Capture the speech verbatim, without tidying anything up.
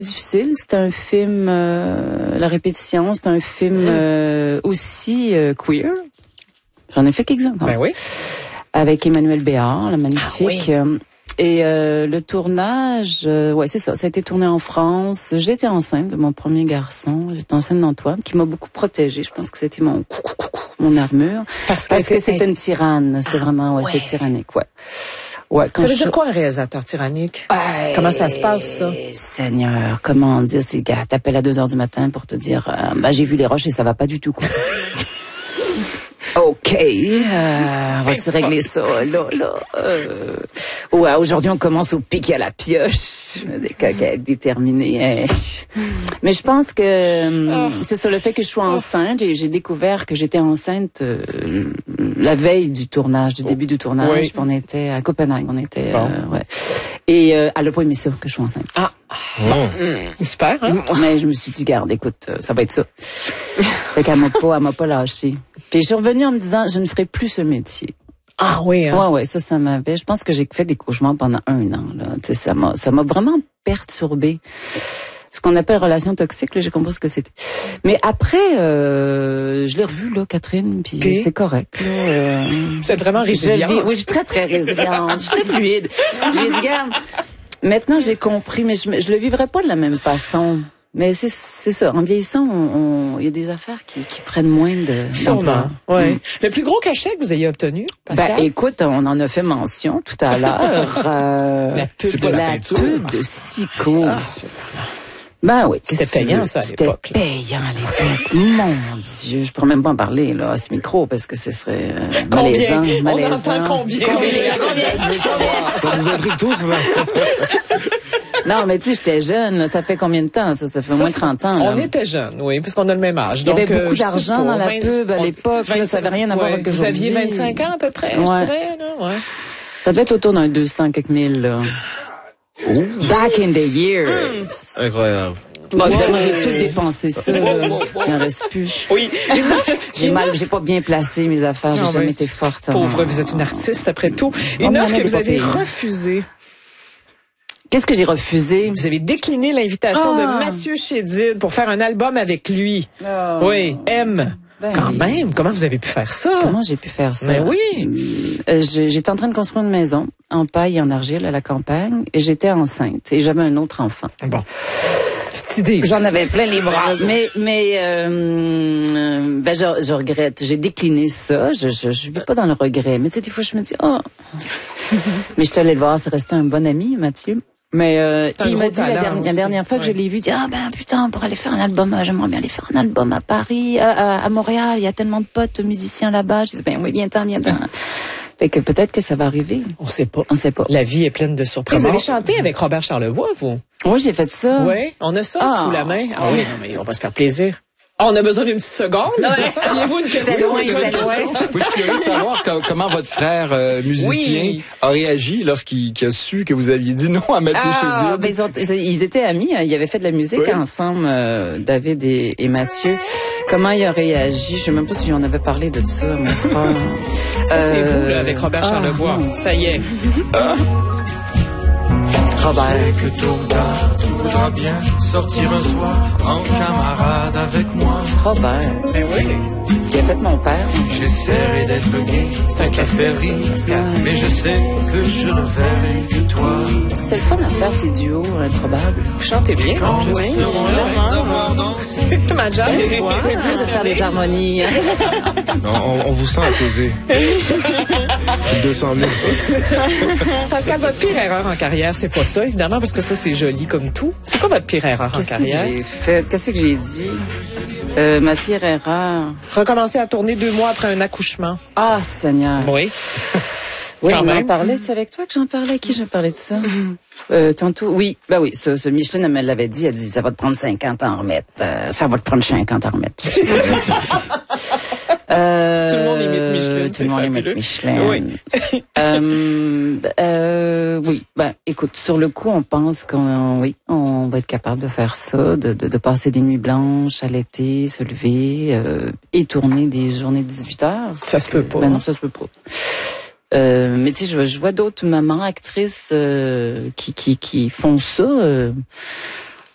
difficile. C'était un film, euh, La répétition, c'était un film euh, aussi euh, queer. J'en ai fait quelques-uns. Ben oui. Avec Emmanuel Béard, la magnifique. Ah oui. Et euh, le tournage, euh, ouais, c'est ça. Ça a été tourné en France. J'étais enceinte de mon premier garçon. J'étais enceinte d'Antoine, qui m'a beaucoup protégée. Je pense que c'était mon mon armure. Parce que, Parce que c'était une tyranne. C'était vraiment, ouais, ouais. c'était tyrannique, ouais. Ouais, quand Ça veut je... dire quoi un réalisateur tyrannique? Ouais, comment ça se passe, ça? Seigneur, comment dire, c'est le gars t'appelle à deux heures du matin pour te dire, euh, bah, j'ai vu les roches et ça va pas du tout, quoi. OK, euh, on va-tu régler ça, là, là? Euh... Ouais, aujourd'hui, on commence au pic à la pioche. Des coquettes déterminées. Mais je pense que oh. c'est ça, le fait que je sois enceinte. J'ai, j'ai découvert que j'étais enceinte euh, la veille du tournage, du début du tournage. Oui. Puis on était à Copenhague, on était... Bon. Euh, ouais. Et euh, elle n'a pas aimé ça, que je sois enceinte. Ah, bon. Mmh. Super, hein? Mais je me suis dit, garde, écoute, ça va être ça. Fait qu'elle m'a pas, elle m'a pas lâché. Puis je suis revenue en me disant, je ne ferai plus ce métier. Ah oui, hein? Ouais, ouais, ça, ça m'avait. Je pense que j'ai fait des cauchemars pendant un an, là. Tu sais, ça m'a, ça m'a vraiment perturbée. Ce qu'on appelle relation toxique, là, j'ai compris ce que c'était. Mais après, euh, je l'ai revu, là, Catherine, puis okay. c'est correct, là. Euh, c'est vraiment résilient. Oui, je suis très, très résiliente. Je suis très fluide. J'ai dit, regarde, maintenant j'ai compris, mais je, je le vivrai pas de la même façon. Mais c'est c'est ça. En vieillissant, on, on, il y a des affaires qui, qui prennent moins de. Sûrement. Ouais. Mm. Le plus gros cachet que vous ayez obtenu, Pascal? Ben, écoute, on en a fait mention tout à l'heure. euh, la pub de, la pub de Cico. Ah. Ben oui. C'était payant, ça, à l'époque. C'était payant, à l'époque. Mon Dieu. Je pourrais même pas en parler, là, à ce micro, parce que ce serait, euh, malaisant, combien? malaisant. On entend combien? Combien? Combien? Ça nous intrigue tous, là. Non, mais tu sais, j'étais jeune, là. Ça fait combien de temps, ça? Ça fait au moins trente ans, là. On était jeunes, oui, parce qu'on a le même âge. Il y avait donc, beaucoup euh, d'argent dans la vingt, pub à l'époque, là. Ça avait rien à voir ouais, avec vous aviez vingt-cinq ans, à peu près, ouais. je dirais, là, ouais. Ça devait être autour d'un deux cents quelques mille, là. Oh. Back in the years. Incroyable. Bon, évidemment, j'ai tout dépensé ça. Il n'en reste plus. Oui. J'ai mal, j'ai pas bien placé mes affaires. J'ai jamais été forte. Pauvre, vous êtes une artiste après tout. Une offre que vous avez refusée. Qu'est-ce que j'ai refusé? Vous avez décliné l'invitation ah. de Mathieu Chédid pour faire un album avec lui. Oh. Oui, M. Ben Quand oui. même, comment vous avez pu faire ça? Comment j'ai pu faire ça? Ben oui. Euh, j'étais en train de construire une maison en paille et en argile à la campagne et j'étais enceinte et j'avais un autre enfant. Bon. Cette idée. J'en avais plein les bras. Mais, mais, euh, ben, je, je regrette. J'ai décliné ça. Je, je, je vis pas dans le regret. Mais tu sais, des fois, je me dis, oh. Mais je te allée le voir. C'est resté un bon ami, Mathieu. Mais, euh, il m'a dit la dernière, la dernière fois que ouais. je l'ai vu, dit, ah, ben, putain, pour aller faire un album, j'aimerais bien aller faire un album à Paris, à, à, à Montréal. Il y a tellement de potes musiciens là-bas. Je dis, ben, oui, viens-t'en, viens-t'en. Fait que peut-être que ça va arriver. On sait pas. On sait pas. La vie est pleine de surprises. Comment? Vous avez chanté avec Robert Charlevoix, vous? Oui, j'ai fait ça. Oui, on a ça ah. sous la main. Ah oui, non, mais on va se faire plaisir. Ah, on a besoin d'une petite seconde. Aviez-vous une question? Loin, loin. Oui, je suis curieux de savoir comment votre frère euh, musicien oui. a réagi lorsqu'il a su que vous aviez dit non à Mathieu ah, Chédid. Ben, ils, ont, ils étaient amis. Ils avaient fait de la musique oui. ensemble, euh, David et, et Mathieu. Comment il a réagi? Je sais même pas si j'en avais parlé de ça, mon frère. Ça, euh... c'est vous, là, avec Robert Charlevoix. Ah, ça y est. Ah. Robert. Je sais que tôt ou tard, tu voudras bien sortir un soir en camarade avec moi. Robert. Ben oui. Qui a fait mon père. J'essaierai d'être gay. C'est un classique, ça. Mais je sais que je ne verrai que toi. C'est le fun à faire, ces duos improbables. Vous chantez bien. Quand je oui. Ma job, c'est dur de faire des harmonies. on, on, on vous sent apposé. C'est deux cent mille, ça. Pascal, votre pire erreur en carrière, c'est pas ça, évidemment, parce que ça, c'est joli comme tout. C'est quoi votre pire erreur en carrière? Qu'est-ce que j'ai fait? Qu'est-ce que j'ai dit? Euh, ma pire erreur. Recommencer à tourner deux mois après un accouchement. Ah, Seigneur. Oui. Oui, on en parlait. C'est avec toi que j'en parlais. Qui j'en parlais de ça? Mm-hmm. Euh, tantôt, oui. Ben oui, ce, ce Micheline, elle me l'avait dit. Elle dit, ça va te prendre cinquante ans à en remettre. Euh, ça va te prendre cinquante ans à en remettre. euh, tout le monde imite Micheline. Tout le monde imite Micheline. Oui. euh, euh, oui. Ben, écoute, sur le coup, on pense qu'on, oui, on va être capable de faire ça, de, de, de passer des nuits blanches à l'été, se lever, euh, et tourner des journées de dix-huit heures. Ça se peut pas. Ben non, ça se peut pas. Euh, mais tu sais, je, je vois d'autres mamans actrices euh, qui qui qui font ça. Euh,